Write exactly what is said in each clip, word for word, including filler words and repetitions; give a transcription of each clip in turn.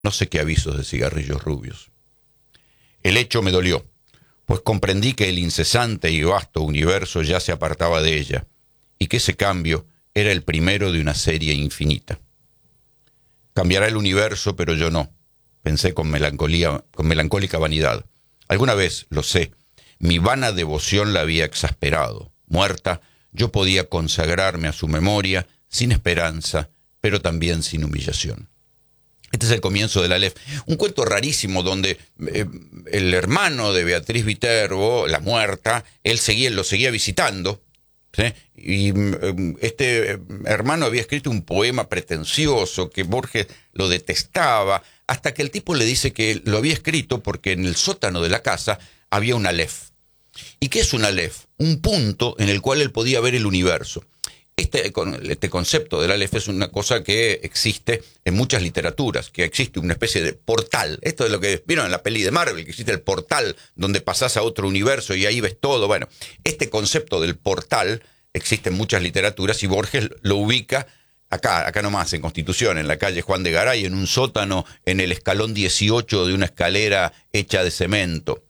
no sé qué avisos de cigarrillos rubios. El hecho me dolió, pues comprendí que el incesante y vasto universo ya se apartaba de ella, y que ese cambio era el primero de una serie infinita. Cambiará el universo, pero yo no, pensé con melancolía, con melancólica vanidad. Alguna vez, lo sé, mi vana devoción la había exasperado. Muerta, yo podía consagrarme a su memoria sin esperanza, pero también sin humillación. Este es el comienzo de La Aleph, un cuento rarísimo donde eh, el hermano de Beatriz Viterbo, la muerta, él seguía, lo seguía visitando, ¿sí? Y eh, este hermano había escrito un poema pretencioso que Borges lo detestaba, hasta que el tipo le dice que lo había escrito porque en el sótano de la casa había un Aleph. ¿Y qué es un Aleph? Un punto en el cual él podía ver el universo. Este, este concepto del Aleph es una cosa que existe en muchas literaturas, que existe una especie de portal. Esto es lo que vieron en la peli de Marvel, que existe el portal donde pasás a otro universo y ahí ves todo. Bueno, este concepto del portal existe en muchas literaturas y Borges lo ubica acá, acá nomás, en Constitución, en la calle Juan de Garay, en un sótano, en el escalón dieciocho de una escalera hecha de cemento.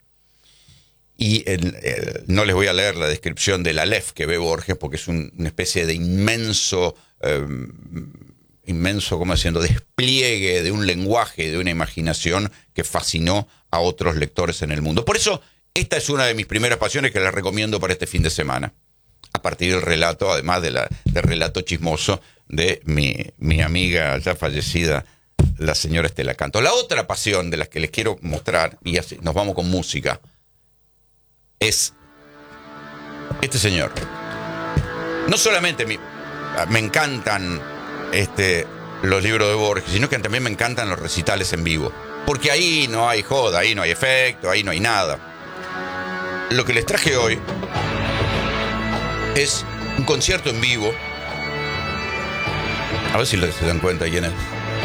Y el, el, no les voy a leer la descripción del Aleph que ve Borges, porque es un, una especie de inmenso, eh, inmenso, ¿cómo haciendo? despliegue de un lenguaje, de una imaginación que fascinó a otros lectores en el mundo. Por eso, esta es una de mis primeras pasiones que les recomiendo para este fin de semana. A partir del relato, además de la, del relato chismoso de mi, mi amiga ya fallecida, la señora Estela Canto. La otra pasión de las que les quiero mostrar, y así nos vamos con música, es este señor. No solamente me, me encantan este, los libros de Borges, sino que también me encantan los recitales en vivo. Porque ahí no hay joda, ahí no hay efecto, ahí no hay nada. Lo que les traje hoy es un concierto en vivo. A ver si se dan cuenta quién es.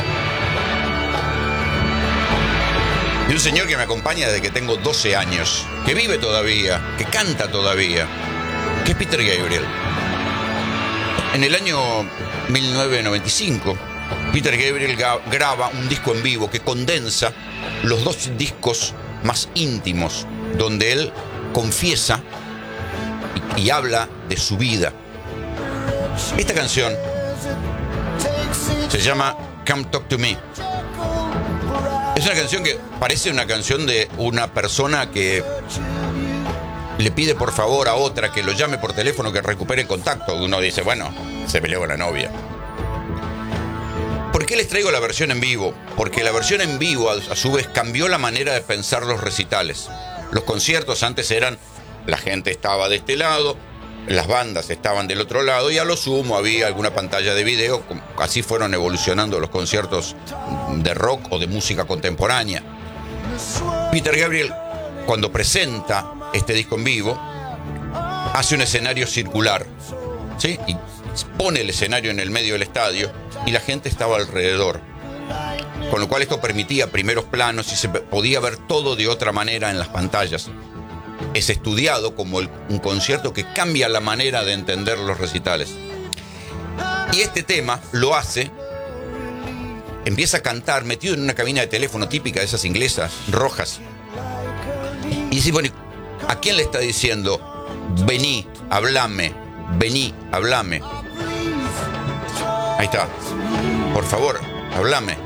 De un señor que me acompaña desde que tengo doce años, que vive todavía, que canta todavía, que es Peter Gabriel. En el año mil novecientos noventa y cinco, Peter Gabriel graba un disco en vivo que condensa los dos discos más íntimos, donde él confiesa y, y habla de su vida. Esta canción se llama Come Talk to Me. Es una canción que parece una canción de una persona que le pide por favor a otra que lo llame por teléfono, que recupere el contacto. Uno dice, bueno, se peleó con la novia. ¿Por qué les traigo la versión en vivo? Porque la versión en vivo, a su vez, cambió la manera de pensar los recitales. Los conciertos antes eran, la gente estaba de este lado, las bandas estaban del otro lado y a lo sumo había alguna pantalla de video. Así fueron evolucionando los conciertos de rock o de música contemporánea. Peter Gabriel, cuando presenta este disco en vivo, hace un escenario circular, ¿sí? Y pone el escenario en el medio del estadio y la gente estaba alrededor. Con lo cual esto permitía primeros planos y se podía ver todo de otra manera en las pantallas. Es estudiado como el, un concierto que cambia la manera de entender los recitales. Y este tema lo hace, empieza a cantar metido en una cabina de teléfono típica de esas inglesas, rojas. Y dice, bueno, ¿a quién le está diciendo? Vení, hablame, vení, hablame. Ahí está. Por favor, hablame.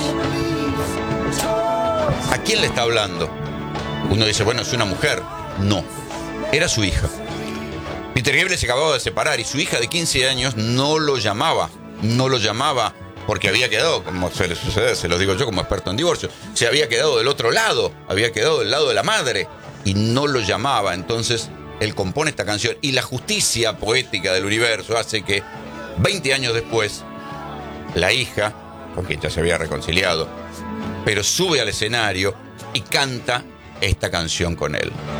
¿A quién le está hablando? Uno dice, bueno, es una mujer. No, era su hija. Peter Gabriel se acababa de separar y su hija de quince años no lo llamaba, no lo llamaba porque había quedado, como suele suceder, se los digo yo como experto en divorcio, se había quedado del otro lado, había quedado del lado de la madre y no lo llamaba. Entonces él compone esta canción y la justicia poética del universo hace que veinte años después la hija, con quien ya se había reconciliado, pero sube al escenario y canta esta canción con él.